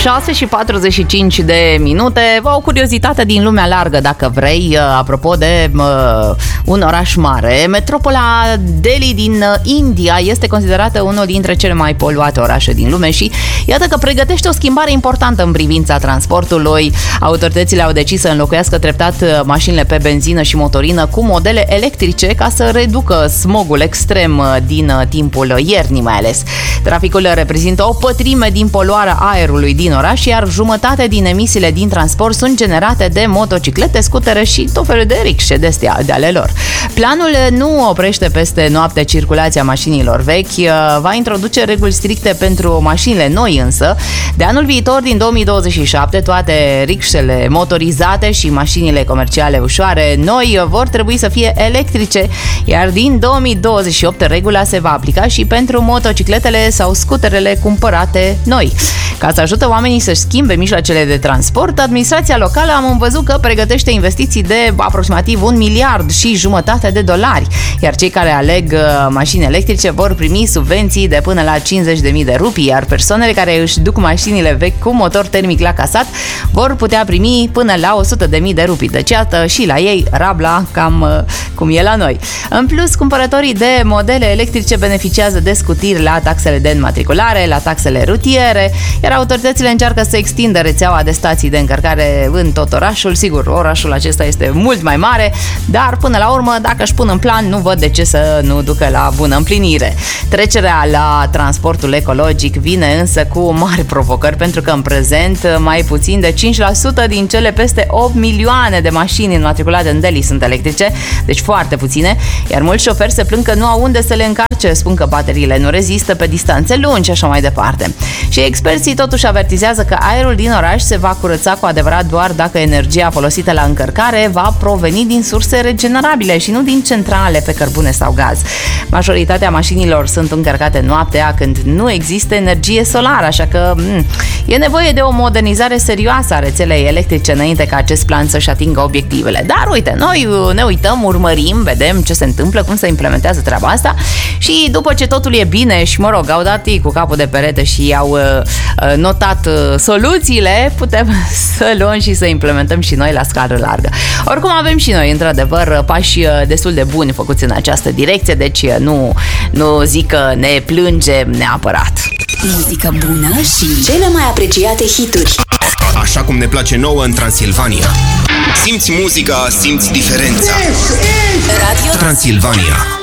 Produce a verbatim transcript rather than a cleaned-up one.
șase și patruzeci și cinci de minute. O curiozitate din lumea largă, dacă vrei, apropo de uh, un oraș mare. Metropola Delhi din India este considerată unul dintre cele mai poluate orașe din lume și iată că pregătește o schimbare importantă în privința transportului. Autoritățile au decis să înlocuiască treptat mașinile pe benzină și motorină cu modele electrice ca să reducă smogul extrem din timpul iernii mai ales. Traficul reprezintă o pătrime din poluarea aerului din oraș, iar jumătate din emisiile din transport sunt generate de motociclete, scutere și tot felul de rickshe de-astea de ale lor. Planul nu oprește peste noapte circulația mașinilor vechi, va introduce reguli stricte pentru mașinile noi însă. De anul viitor, din două mii douăzeci și șapte, toate rickshele motorizate și mașinile comerciale ușoare noi vor trebui să fie electrice, iar din două mii douăzeci și opt regula se va aplica și pentru motocicletele sau scuterele cumpărate noi. Ca să ajute oamenii să-și schimbe mijloacele de transport, administrația locală am văzut că pregătește investiții de aproximativ un miliard și jumătate de dolari, iar cei care aleg mașini electrice vor primi subvenții de până la cincizeci de mii de rupii, iar persoanele care își duc mașinile vechi cu motor termic la casat vor putea primi până la o sută de mii de rupii. Deci iată și la ei rabla cam cum e la noi. În plus, cumpărătorii de modele electrice beneficiază de scutiri la taxele de înmatriculare, la taxele rutiere, iar autoritățile încearcă să extindă rețeaua de stații de încărcare în tot orașul. Sigur, orașul acesta este mult mai mare, dar până la urmă, dacă își pun în plan, nu văd de ce să nu ducă la bună împlinire. Trecerea la transportul ecologic vine însă cu mari provocări, pentru că în prezent mai puțin de cinci la sută din cele peste opt milioane de mașini înmatriculate în Delhi sunt electrice, deci foarte puține, iar mulți șoferi se plâng că nu au unde să le încarce, spun că bateriile nu rezistă pe distanțe lungi și așa mai departe. Și experții totuși avertizează că aerul din oraș se va curăța cu adevărat doar dacă energia folosită la încărcare va proveni din surse regenerabile și nu din centrale pe cărbune sau gaz. Majoritatea mașinilor sunt încărcate noaptea când nu există energie solară, așa că m- e nevoie de o modernizare serioasă a rețelei electrice înainte ca acest plan să-și atingă obiectivele. Dar uite, noi ne uităm, urmărim, vedem ce se întâmplă, cum se implementează treaba asta și după ce totul e bine și, mă rog, au dat ei cu capul de perete și au uh, notat uh, soluțiile, putem să luăm și să implementăm și noi la scară largă. Oricum avem și noi, într-adevăr, pași destul de buni făcuți în această direcție, deci nu, nu zic că ne plângem neapărat. Muzică bună și cele mai apreciate hituri. Așa cum ne place nouă în Transilvania. Simți muzica, simți diferența. Radio Transilvania.